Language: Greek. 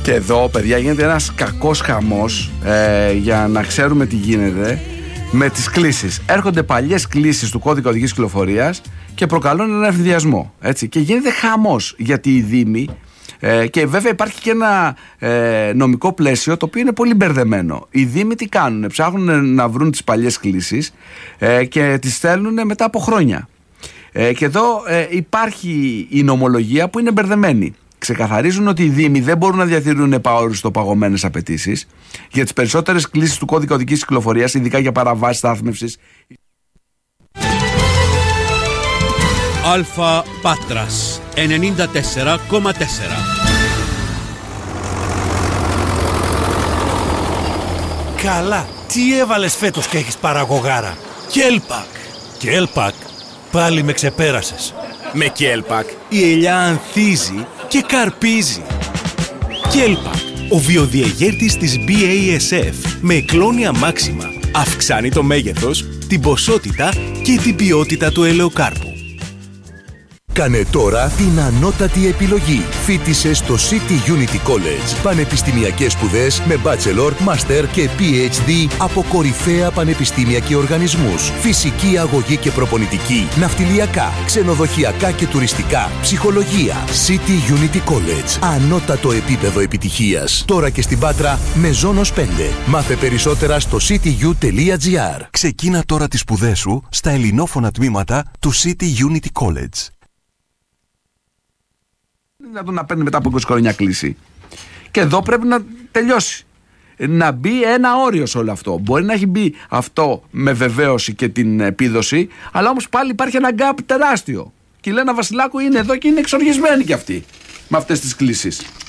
Και εδώ, παιδιά, γίνεται ένας κακός χαμός, για να ξέρουμε τι γίνεται με τις κλήσεις. Έρχονται παλιές κλήσεις του κώδικα οδικής κυκλοφορίας και προκαλούν έναν ευνηδιασμό. Έτσι. Και γίνεται χαμός γιατί οι δήμοι. Και βέβαια υπάρχει και ένα νομικό πλαίσιο το οποίο είναι πολύ μπερδεμένο. Οι δήμοι τι κάνουν? Ψάχνουν να βρουν τις παλιές κλήσεις και τις στέλνουν μετά από χρόνια. Και εδώ υπάρχει η νομολογία που είναι μπερδεμένη. Ξεκαθαρίζουν ότι οι δήμοι δεν μπορούν να διατηρούν επαόριστο παγωμένες απαιτήσεις για τις περισσότερες κλήσεις του κώδικα οδικής κυκλοφορίας, ειδικά για παραβάσεις στάθμευσης. Αλφα Πάτρας 94,4. Καλά, τι έβαλες φέτος και έχεις παραγωγάρα? Κέλπακ. Κέλπακ, πάλι με ξεπέρασες. Με Κέλπακ η ελιά ανθίζει και καρπίζει. Κέλπακ, ο βιοδιεγέρτης της BASF με εκλόνια μάξιμα, αυξάνει το μέγεθος, την ποσότητα και την ποιότητα του ελαιοκάρπου. Κάνε τώρα την ανώτατη επιλογή. Φοίτησε στο City Unity College. Πανεπιστημιακές σπουδές με Bachelor, Master και PhD από κορυφαία πανεπιστήμια και οργανισμούς. Φυσική αγωγή και προπονητική, ναυτιλιακά, ξενοδοχειακά και τουριστικά, ψυχολογία. City Unity College. Ανώτατο επίπεδο επιτυχίας. Τώρα και στην Πάτρα με Ζώνος 5. Μάθε περισσότερα στο cityu.gr. Ξεκίνα τώρα τις σπουδές σου στα ελληνόφωνα τμήματα του City Unity College. Δυνατόν να παίρνει μετά από 20 χρόνια κλίση. Και εδώ πρέπει να τελειώσει. Να μπει ένα όριο σε όλο αυτό. Μπορεί να έχει μπει αυτό με βεβαίωση και την επίδοση, αλλά όμως πάλι υπάρχει ένα γκάπ τεράστιο. Και η Λένα Βασιλάκου είναι εδώ και είναι εξοργισμένη κι αυτή με αυτές τις κλίσεις.